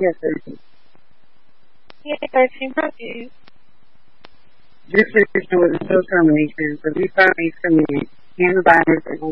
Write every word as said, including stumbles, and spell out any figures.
Yes, sir. Yes, I can help you. This is with the show termination. So we finally terminate. Handle by